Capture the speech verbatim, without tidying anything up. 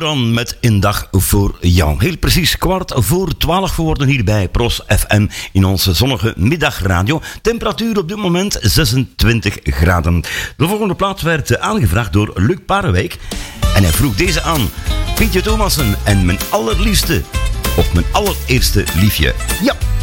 Duran met Een Dag Voor Jou. Heel precies kwart voor twaalf geworden hier bij Pros F M in onze zonnige middagradio. Temperatuur op dit moment zesentwintig graden. De volgende plaat werd aangevraagd door Luc Parewijk. En hij vroeg deze aan. Pietje Thomassen en Mijn Allerliefste. Of Mijn Allereerste Liefje. Ja.